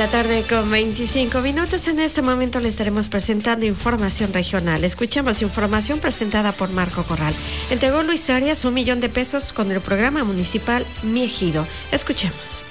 la tarde con 25 minutos. En este momento le estaremos presentando información regional. Escuchemos información presentada por Marco Corral. Entregó Luis Arias $1 millón con el programa municipal Mi Ejido. Escuchemos.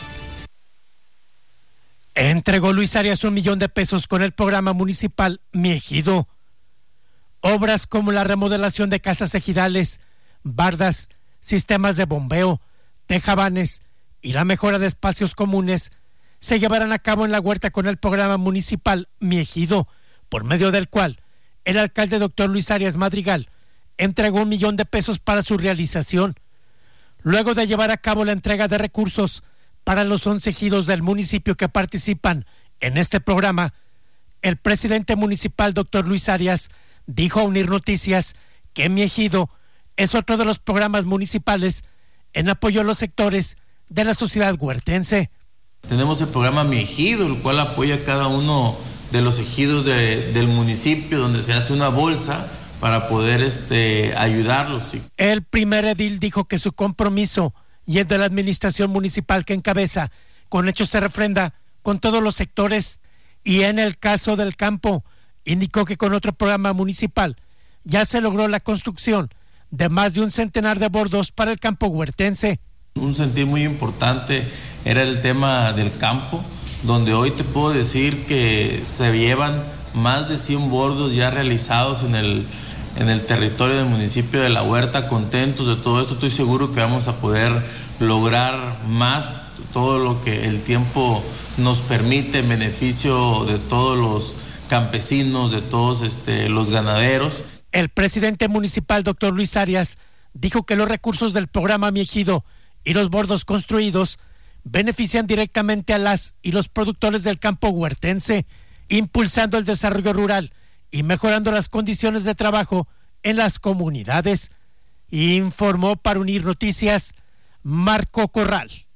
Entregó Luis Arias $1 millón con el programa municipal Mi Ejido. Obras como la remodelación de casas ejidales, bardas, sistemas de bombeo, tejabanes y la mejora de espacios comunes se llevarán a cabo en la huerta con el programa municipal Mi Ejido, por medio del cual el alcalde doctor Luis Arias Madrigal entregó $1 millón para su realización. Luego de llevar a cabo la entrega de recursos para los 11 ejidos del municipio que participan en este programa, el presidente municipal doctor Luis Arias dijo a Unir Noticias que Mi Ejido es otro de los programas municipales en apoyo a los sectores de la sociedad huertense. Tenemos el programa Mi Ejido, el cual apoya a cada uno de los ejidos del municipio, donde se hace una bolsa para poder ayudarlos. El primer edil dijo que su compromiso y el de la administración municipal que encabeza, con hechos se refrenda con todos los sectores, y en el caso del campo, indicó que con otro programa municipal ya se logró la construcción de más de 100 de bordos para el campo huertense. Un sentir muy importante era el tema del campo, donde hoy te puedo decir que se llevan más de 100 bordos ya realizados en el territorio del municipio de La Huerta. Contentos de todo esto, estoy seguro que vamos a poder lograr más, todo lo que el tiempo nos permite en beneficio de todos los campesinos, de todos los ganaderos. El presidente municipal, doctor Luis Arias, dijo que los recursos del programa Mi Ejido y los bordos construidos benefician directamente a las y los productores del campo huertense, impulsando el desarrollo rural y mejorando las condiciones de trabajo en las comunidades. Informó para Unir Noticias Marco Corral.